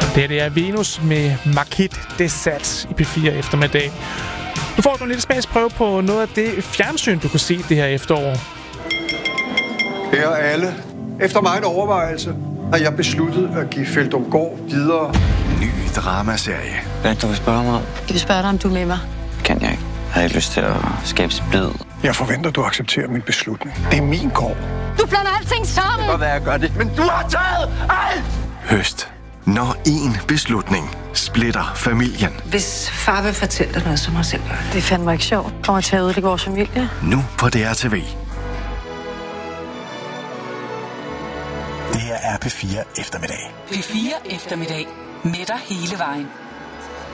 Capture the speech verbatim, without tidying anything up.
Det er Venus med Marquis de Sade i P fire eftermiddag. Nu får du en lille smagsprøve på noget af det fjernsyn, du kunne se det her efterår. Her alle. Efter meget overvejelse har jeg besluttet at give Feldumgård videre. Ny dramaserie. Hvad du vil spørge mig om? Jeg vil spørge dig, om du er med mig. Kan jeg ikke. Jeg har ikke lyst til at skabe splid. Jeg forventer, du accepterer min beslutning. Det er min gård. Du blander alting sammen! Det kan godt være, jeg gør det, men du har taget alt! Høst. Når én beslutning splitter familien. Hvis far vil fortælle dig noget, så må jeg selv gøre det. Det er fandme ikke sjovt. Kommer til at ødelægge vores familie. Nu på D R T V. Det her er P fire eftermiddag. P fire eftermiddag. Med dig hele vejen.